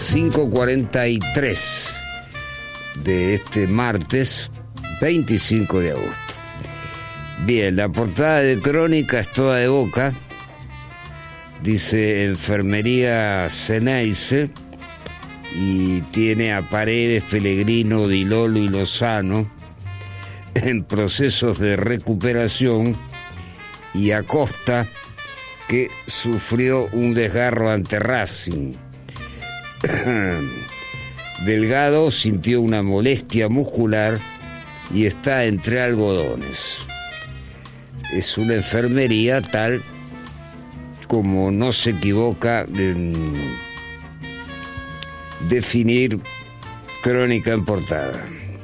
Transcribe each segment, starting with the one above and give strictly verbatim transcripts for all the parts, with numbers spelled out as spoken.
cinco cuarenta y tres de este martes veinticinco de agosto. Bien, la portada de Crónica es toda de Boca. Dice Enfermería Ceneice y tiene a Paredes, Pellegrino, Di Lolo y Lozano en procesos de recuperación y Acosta, que sufrió un desgarro ante Racing. Delgado sintió una molestia muscular y está entre algodones. Es una enfermería tal como no se equivoca en definir Crónica en portada.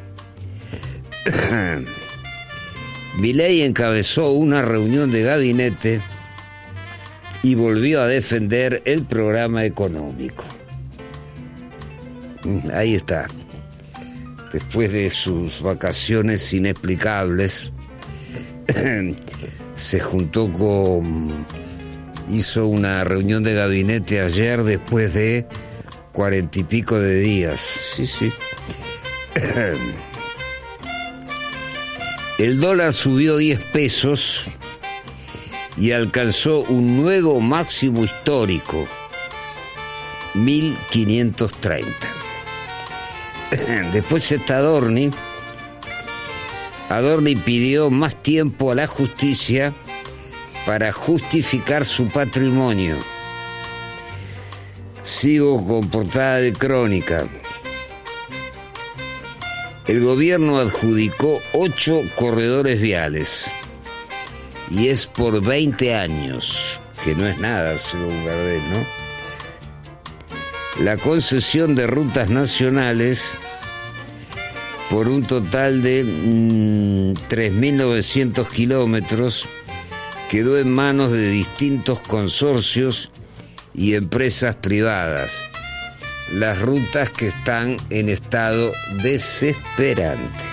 Milei encabezó una reunión de gabinete y volvió a defender el programa económico. Ahí está. Después de sus vacaciones inexplicables, se juntó con... hizo una reunión de gabinete ayer después de cuarenta y pico de días. Sí, sí. El dólar subió diez pesos y alcanzó un nuevo máximo histórico, mil quinientos treinta. Después está Adorni. Adorni pidió más tiempo a la justicia para justificar su patrimonio. Sigo con portada de Crónica. El gobierno adjudicó ocho corredores viales y es por veinte años, que no es nada, según Gardel, ¿no? La concesión de rutas nacionales por un total de mmm, tres mil novecientos kilómetros quedó en manos de distintos consorcios y empresas privadas. Las rutas que están en estado desesperante.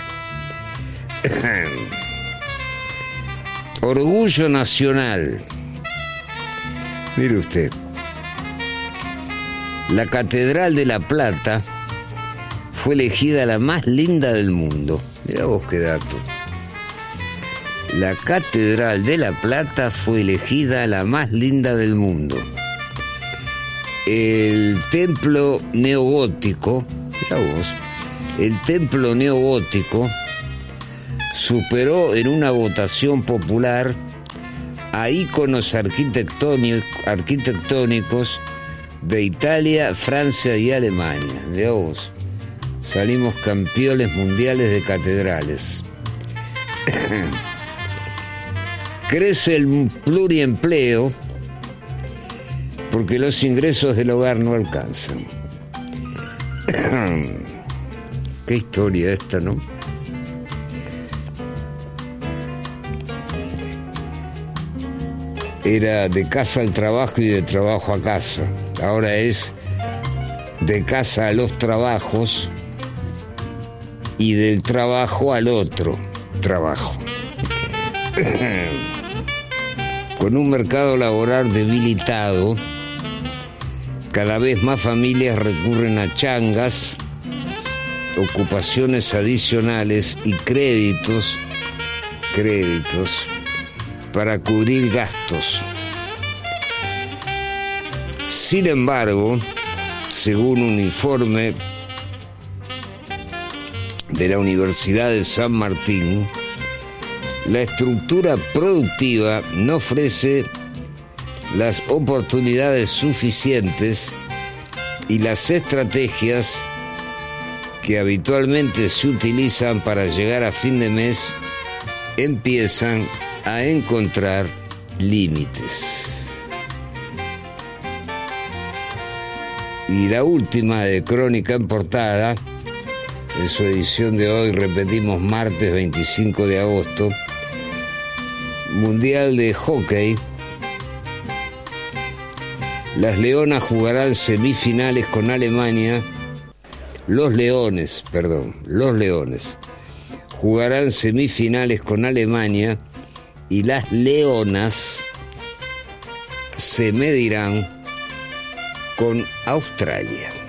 Orgullo nacional. Mire usted. La Catedral de La Plata fue elegida la más linda del mundo. Mirá vos qué dato. La Catedral de La Plata fue elegida la más linda del mundo. El templo neogótico, mirá vos, el templo neogótico superó en una votación popular a íconos arquitectónicos, arquitectónicos de Italia, Francia y Alemania. Mirá vos, salimos campeones mundiales de catedrales. Crece el pluriempleo porque los ingresos del hogar no alcanzan. Qué historia esta, ¿no? Era de casa al trabajo y de trabajo a casa. Ahora es de casa a los trabajos y del trabajo al otro trabajo. Con un mercado laboral debilitado, cada vez más familias recurren a changas, ocupaciones adicionales y créditos, créditos para cubrir gastos. Sin embargo, según un informe de la Universidad de San Martín, la estructura productiva no ofrece las oportunidades suficientes y las estrategias que habitualmente se utilizan para llegar a fin de mes empiezan a encontrar límites. Y la última de Crónica en portada, en su edición de hoy, repetimos, martes veinticinco de agosto, Mundial de Hockey. Las Leonas jugarán semifinales con Alemania. Los Leones, perdón, los Leones jugarán semifinales con Alemania y las Leonas se medirán con Australia.